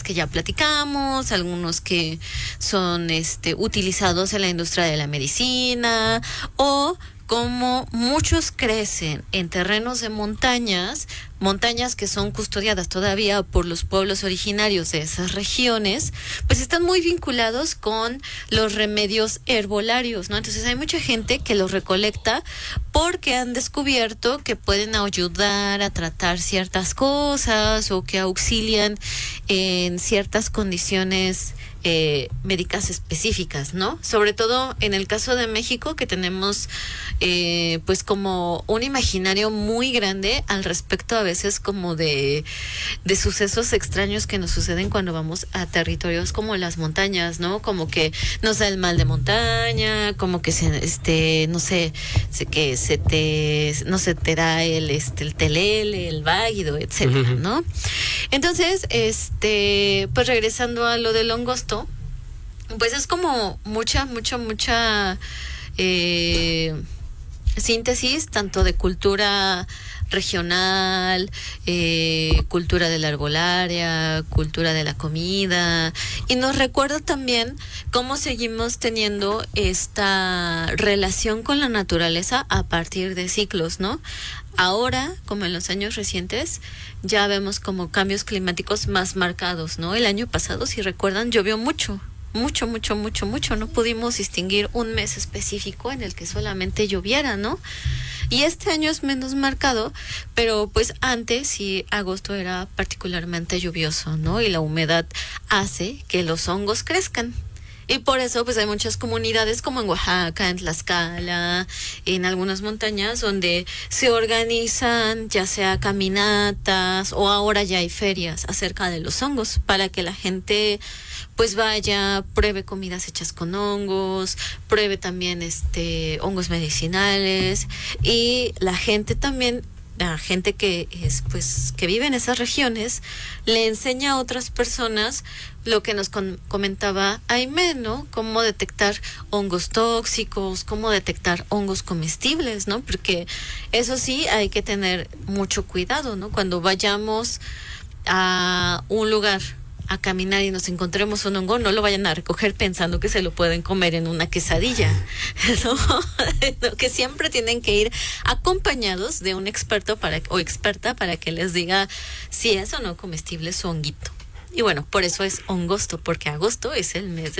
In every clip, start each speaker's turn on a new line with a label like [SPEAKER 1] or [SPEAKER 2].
[SPEAKER 1] que ya platicamos, algunos que son utilizados en la industria de la medicina, o como muchos crecen en terrenos de montañas que son custodiadas todavía por los pueblos originarios de esas regiones, pues están muy vinculados con los remedios herbolarios, ¿no? Entonces hay mucha gente que los recolecta porque han descubierto que pueden ayudar a tratar ciertas cosas o que auxilian en ciertas condiciones médicas específicas, ¿no? Sobre todo en el caso de México, que tenemos pues como un imaginario muy grande al respecto, a veces como de sucesos extraños que nos suceden cuando vamos a territorios como las montañas, ¿no? Como que nos da el mal de montaña, como que no sé te da el telele, el váguido, etcétera, ¿no? Entonces, pues regresando a lo del hongosto, pues es como mucha síntesis tanto de cultura regional, cultura de la herbolaria, cultura de la comida, y nos recuerda también cómo seguimos teniendo esta relación con la naturaleza a partir de ciclos, ¿no? Ahora, como en los años recientes, ya vemos como cambios climáticos más marcados, ¿no? El año pasado, si recuerdan, llovió mucho. No pudimos distinguir un mes específico en el que solamente lloviera, ¿no? Y este año es menos marcado, pero pues antes sí, agosto era particularmente lluvioso, ¿no? Y la humedad hace que los hongos crezcan. Y por eso pues hay muchas comunidades como en Oaxaca, en Tlaxcala, en algunas montañas donde se organizan ya sea caminatas o ahora ya hay ferias acerca de los hongos para que la gente pues vaya, pruebe comidas hechas con hongos, pruebe también hongos medicinales, y la gente también, la gente que es pues que vive en esas regiones, le enseña a otras personas lo que nos comentaba Aimé, ¿no? Cómo detectar hongos tóxicos, cómo detectar hongos comestibles, ¿no? Porque eso sí hay que tener mucho cuidado, ¿no? Cuando vayamos a un lugar a caminar y nos encontremos un hongo, no lo vayan a recoger pensando que se lo pueden comer en una quesadilla, ¿no? Que siempre tienen que ir acompañados de un experto o experta para que les diga si es o no comestible su honguito. Y bueno, por eso es hongosto, porque agosto es el mes de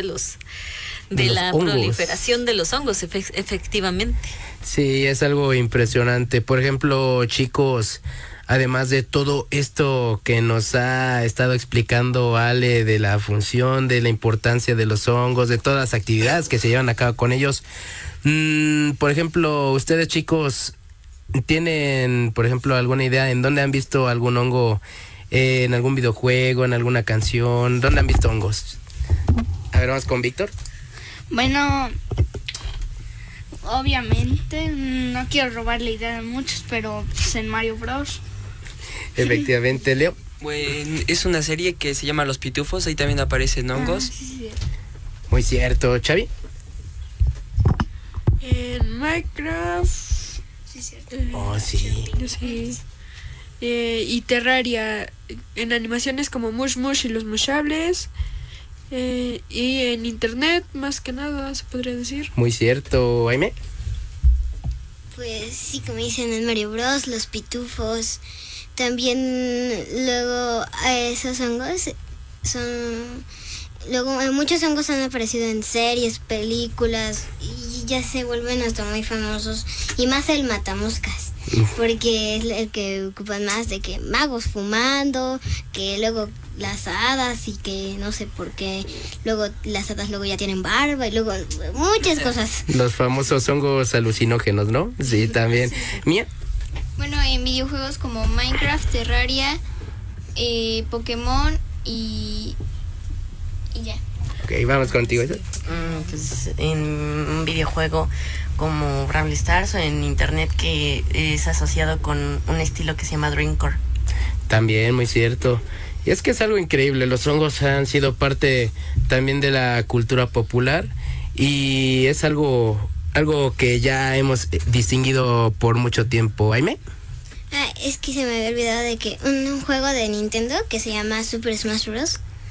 [SPEAKER 1] la proliferación de los hongos, efectivamente.
[SPEAKER 2] Sí, es algo impresionante. Por ejemplo, chicos, además de todo esto que nos ha estado explicando Ale, de la función, de la importancia de los hongos, de todas las actividades que se llevan a cabo con ellos, por ejemplo, ustedes chicos, ¿tienen, por ejemplo, alguna idea en dónde han visto algún hongo, en algún videojuego, en alguna canción? ¿Dónde han visto hongos? A ver, vamos con Víctor.
[SPEAKER 3] Bueno, obviamente, no quiero robar la idea de muchos, pero pues en Mario Bros.
[SPEAKER 2] Efectivamente, Leo.
[SPEAKER 4] Bueno, es una serie que se llama Los Pitufos, ahí también aparecen hongos.
[SPEAKER 3] Sí.
[SPEAKER 2] Muy cierto, Xavi.
[SPEAKER 5] En Minecraft.
[SPEAKER 3] Sí, cierto.
[SPEAKER 2] Oh, sí.
[SPEAKER 5] Sí. Y Terraria, en animaciones como Mush Mush y los Mushables. Y en internet, más que nada, se podría decir.
[SPEAKER 2] Muy cierto, Aime.
[SPEAKER 6] Pues sí, como dicen en Mario Bros, los pitufos. También luego esos hongos son... Luego muchos hongos han aparecido en series, películas, y ya se vuelven hasta muy famosos. Y más el matamoscas, porque es el que ocupan más de que magos fumando, que luego las hadas, y que no sé por qué luego las hadas luego ya tienen barba, y luego muchas cosas.
[SPEAKER 2] Los famosos hongos alucinógenos, ¿no? Sí, también. Mía.
[SPEAKER 7] Bueno, en videojuegos como Minecraft, Terraria, Pokémon y ya.
[SPEAKER 2] Ok, vamos contigo.
[SPEAKER 8] Pues en un videojuego como Brawl Stars o en internet que es asociado con un estilo que se llama Dreamcore.
[SPEAKER 2] También, muy cierto. Y es que es algo increíble, los hongos han sido parte también de la cultura popular y es algo que ya hemos distinguido por mucho tiempo. ¿Aime?
[SPEAKER 6] Es que se me había olvidado de que un juego de Nintendo que se llama Super Smash Bros.